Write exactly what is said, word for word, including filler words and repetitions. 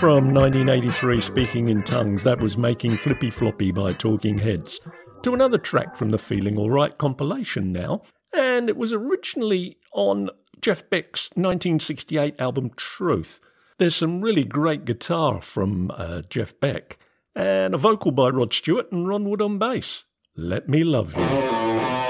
From nineteen eighty-three, Speaking in Tongues, that was Making Flippy Floppy by Talking Heads, to another track from the Feeling Alright compilation now, and it was originally on Jeff Beck's nineteen sixty-eight album Truth. There's some really great guitar from uh, Jeff Beck, and a vocal by Rod Stewart and Ron Wood on bass. Let Me Love You.